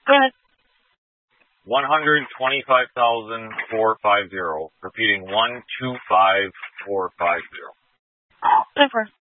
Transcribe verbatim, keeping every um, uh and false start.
Go ahead. One hundred twenty-five thousand four hundred fifty. Repeating one two five four five zero. Go for it.